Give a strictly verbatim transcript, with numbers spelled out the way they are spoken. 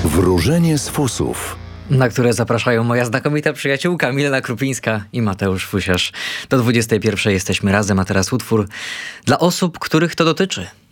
Wróżenie z fusów. Na które zapraszają moja znakomita przyjaciółka Milena Krupińska i Mateusz Fusiarz. Do dwudziestej pierwszej jesteśmy razem, a teraz utwór dla osób, których to dotyczy.